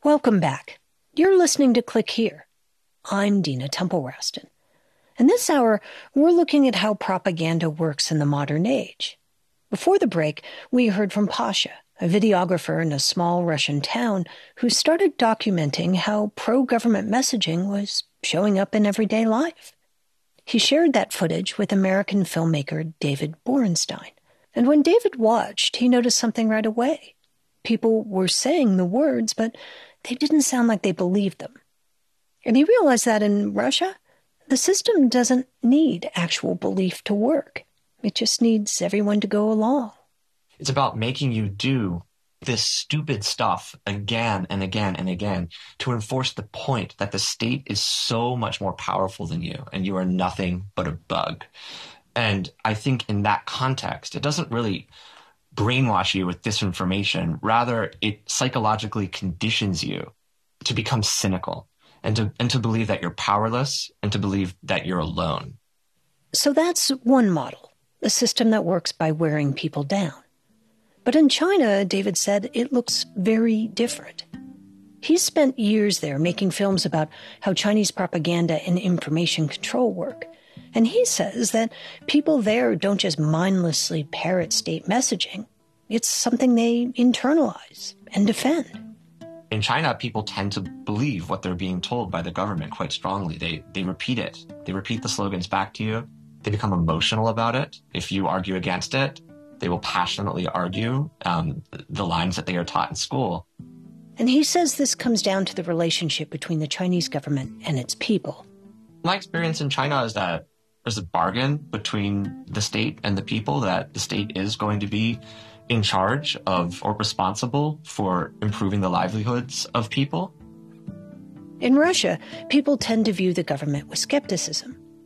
Welcome back. You're listening to Click Here. I'm Dina Temple-Raston. And this hour, we're looking at how propaganda works in the modern age. Before the break, we heard from Pasha, a videographer in a small Russian town who started documenting how pro-government messaging was showing up in everyday life. He shared that footage with American filmmaker David Borenstein. And when David watched, he noticed something right away. People were saying the words, but they didn't sound like they believed them. And he realized that in Russia, the system doesn't need actual belief to work. It just needs everyone to go along. It's about making you do this stupid stuff again and again and again to enforce the point that the state is so much more powerful than you and you are nothing but a bug. And I think in that context, it doesn't really brainwash you with disinformation. Rather, it psychologically conditions you to become cynical and to believe that you're powerless and to believe that you're alone. So that's one model, a system that works by wearing people down. But in China, David said, it looks very different. He's spent years there making films about how Chinese propaganda and information control work. And he says that people there don't just mindlessly parrot state messaging. It's something they internalize and defend. In China, people tend to believe what they're being told by the government quite strongly. They repeat it. They repeat the slogans back to you. They become emotional about it. If you argue against it, they will passionately argue the lines that they are taught in school. And he says this comes down to the relationship between the Chinese government and its people. My experience in China is that there's a bargain between the state and the people, that the state is going to be in charge of or responsible for improving the livelihoods of people. In Russia, people tend to view the government with skepticism.